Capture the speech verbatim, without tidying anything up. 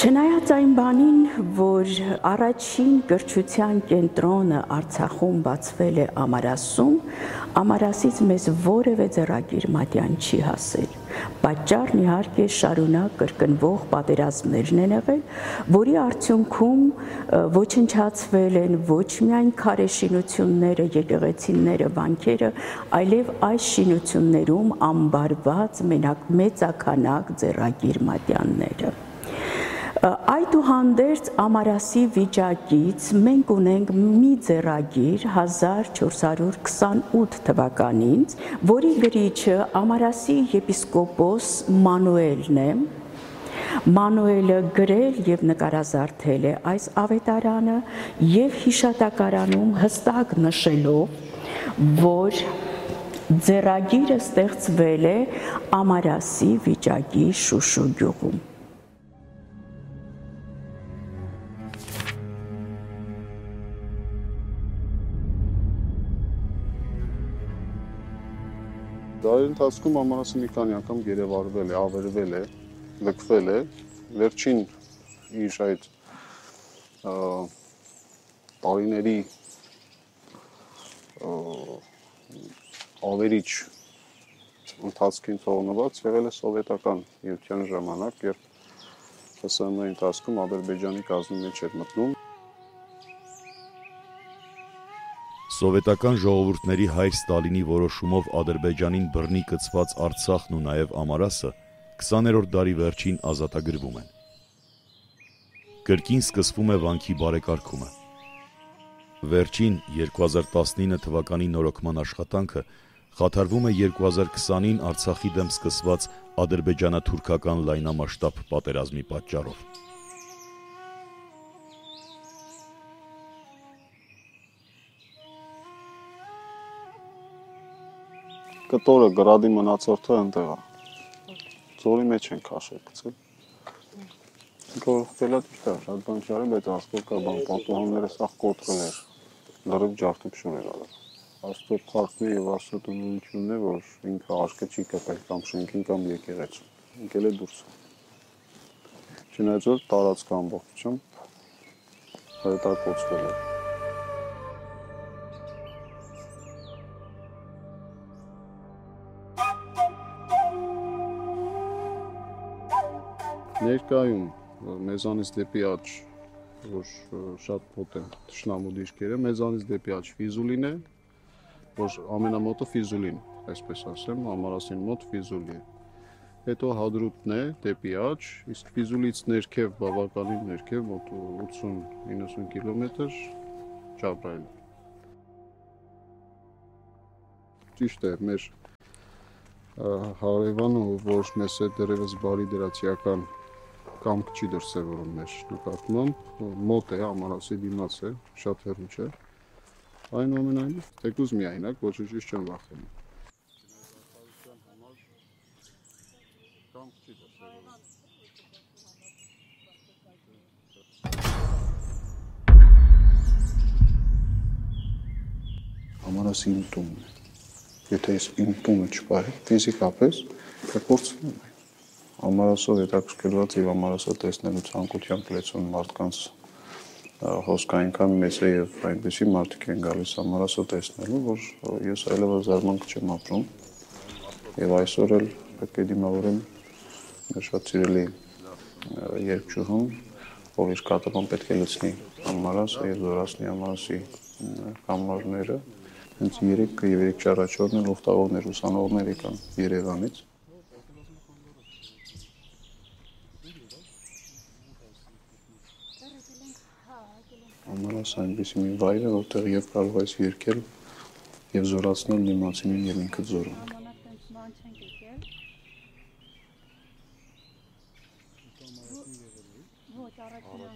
Չնայած այն բանին, որ առաջին կրթության կենտրոնը Արցախում բացվել է Ամարասում, Ամարասից մեզ որևէ ձեռագիր մատյան չի հասել։ Պատճառն իհարկե շարունակ կրկնվող պատերազմներն են եղել, որի արդյունքում ոչնչացվել են ոչ միայն քարե շինությունները, եկեղեցիները, վանքերը, այլև այս շինություններում ամբարված մեծաքանակ ձեռագիր մատյանները։ Այդուհանդերձ Ամարասի վիճակից մենք ունենք մի ձեռագիր հազար չորս հարյուր քսանութ թվականին, որի գրիչը Ամարասի եպիսկոպոս Մանուելն է։ Մանուելը գրել և նկարազարդել է այս ավետարանը և հիշատակարանում հստակ նշելով, որ ձեռագիրը ստեղծվել է Ամարասի վիճակի Շուշու գյուղում։ Դարերի ընթացքում Ամարասը մի քանի անգամ գերեվարվել է, ավերվել է, լքվել է, վերջին իր այդ տարիների ավերիչ ընթացքին թողնված եղել է սովետական միության ժամանակ, երբ ՀՍՀՄ-ի ընթացքում Ադրբեջանի կազմի մեջ էր մտնում։ Սովետական ժողովուրդների հայր Ստալինի որոշումով Ադրբեջանին բռնի կցված Արցախն ու նաև Ամարասը քսաներորդ դարի վերջին ազատագրվում են։ Կրկին սկսվում է վանքի բարեկարգումը։ Վերջին երկու հազար տասնինը թվականի նորոգման աշխատանքը խաթարվում է երկու հազար քսանին Արցախի դեմ սկսված ադրբեջանա-թուրքական լայնամասշտաբ պատերազմի պատճառով։ Կտորը, գրադի մնացորդը ընտեղ է, ձորի մեջ են քաշել գցել։ Գորխտելա դիշտա, շատ բան չարել, բայց ասպոր կա բան, պատուհանները սաղ կոտղել էր, լրիվ ջարդություն էր ալել։ Աստոր փարքն է և աստոր տնօրությունն է, որ ինքը աշկը չի կպել կամ շենքին կամ եկեղեցու, ընկել է դուրս։ Չնայած որ տարածքը ամբողջությամբ հրետակոծվել է։ Ներկայում մեզանից դեպի աջ, որ շատ մոտ են թշնամու դիրքերը, մեզանից դեպի աջ Ֆիզուլին է, որ ամենամոտը Ֆիզուլին, այսպես ասեմ, Ամարասին մոտ Ֆիզուլի է։ Հետո Հադրութն է դեպի աջ, իսկ Ֆիզուլից ներքև, բավականին ներքև, մոտ ութսուն իննսուն կիլոմետր Ջաբրայել։ Ճիշտ է, մեր հարևանը, որ մեզ հետ դեռևս բարի դրացիական կամք չի դրսևորում մեր նկատմամբ, մոտ է, Ամարասի դիմաց է, շատ հեռու չէ։ Այնուամենայնիվ, թեկուզ միայնակ, ոչինչից չեն վախենում։ Ամարասի իմ տունն է։ Եթե ես իմ տունը չպահի, ֆիզիկապես կկորցնեմ։ Ամարասով հետաքրքրված և Ամարասը տեսնելու ցանկությամբ լեցուն մարդկանց հոսքը այնքան մեծ է և այնպիսի մարդիկ են գալիս Ամարասը տեսնելու, որ ես այլևս զարմանք չեմ ապրում և այսօր էլ պետք է դիմավորեմ մեր շատ սիրելի երգչուհուն, ով իր կատարմամբ պետք է լցնի Ամարասը և զորացնի Ամարասի կամարները, հենց երեկ և երեկ չառաջորդն էլ ուխտավորներ, ուսանողներ եկան Երևանից։ Ամարասը այնպիսի մի վայր է, որտեղ և կարող ես երգել և զորացնել դիմացինին և ինքդ զորում։